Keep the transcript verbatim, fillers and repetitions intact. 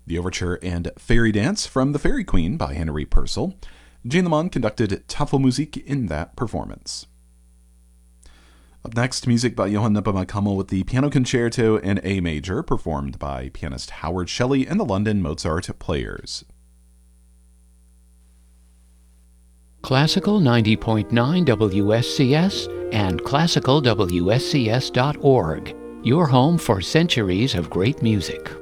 The overture and Fairy Dance from The Fairy Queen by Henry Purcell. Jane Lamont conducted Tafelmusik in that performance. Up next, music by Johann Nepomuk Hummel with the Piano Concerto in A Major, performed by pianist Howard Shelley and the London Mozart Players. Classical ninety point nine W S C S and classical W S C S dot org, your home for centuries of great music.